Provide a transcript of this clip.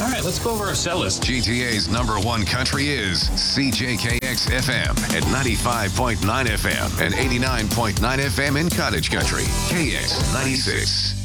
All right, let's go over our set list. GTA's #1 country is CJKX FM at 95.9 FM and 89.9 FM in Cottage Country. KX 96.